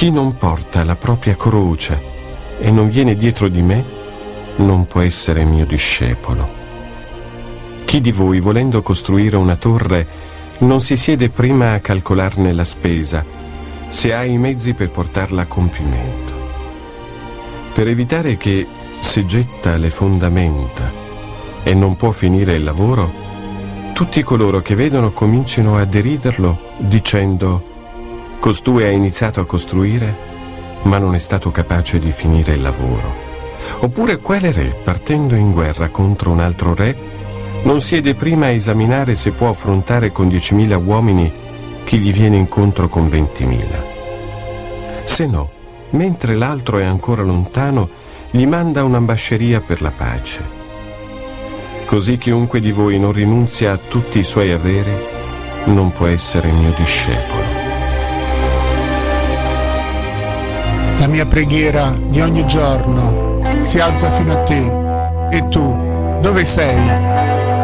Chi non porta la propria croce e non viene dietro di me non può essere mio discepolo. Chi di voi, volendo costruire una torre, non si siede prima a calcolarne la spesa, se ha i mezzi per portarla a compimento, per evitare che, se getta le fondamenta e non può finire il lavoro, tutti coloro che vedono comincino a deriderlo dicendo: costui ha iniziato a costruire, ma non è stato capace di finire il lavoro. Oppure quale re, partendo in guerra contro un altro re, non siede prima a esaminare se può affrontare con 10.000 uomini chi gli viene incontro con 20.000. Se no, mentre l'altro è ancora lontano, gli manda un'ambasceria per la pace. Così chiunque di voi non rinunzia a tutti i suoi averi non può essere mio discepolo. La mia preghiera di ogni giorno si alza fino a te. E tu, dove sei?